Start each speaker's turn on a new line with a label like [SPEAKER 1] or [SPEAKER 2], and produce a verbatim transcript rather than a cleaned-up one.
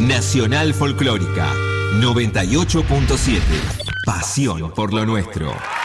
[SPEAKER 1] Nacional Folclórica noventa y ocho punto siete. Pasión por lo nuestro.